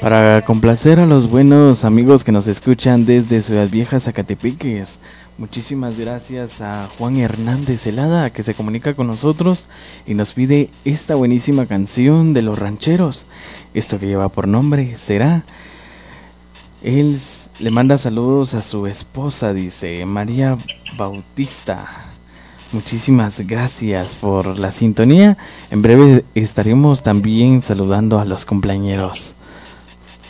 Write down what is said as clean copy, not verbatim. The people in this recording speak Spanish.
Para complacer a los buenos amigos que nos escuchan desde Ciudad Vieja, Zacatepeques. Muchísimas gracias a Juan Hernández Celada, que se comunica con nosotros y nos pide esta buenísima canción de los rancheros. Esto que lleva por nombre Será. Él le manda saludos a su esposa, dice María Bautista. Muchísimas gracias por la sintonía. En breve estaremos también saludando a los cumpleañeros.